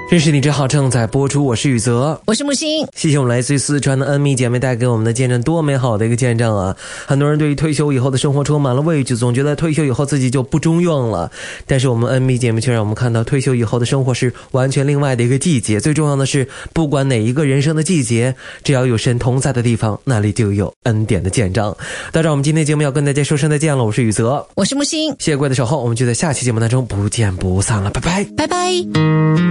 认识你真好正在播出，我是宇泽， 我是木星。 谢谢我们来自于四川的恩蜜姐妹带给我们的见证，多美好的一个见证啊！很多人对于退休以后的生活充满了畏惧，总觉得退休以后自己就不中用了。但是我们恩蜜姐妹却让我们看到，退休以后的生活是完全另外的一个季节。最重要的是，不管哪一个人生的季节，只要有神同在的地方，那里就有恩典的见证。到这我们今天节目要跟大家说声再见了，我是宇泽， 我是木星。 谢谢各位的守候，我们就在下期节目当中不见不散了，拜拜， 拜拜。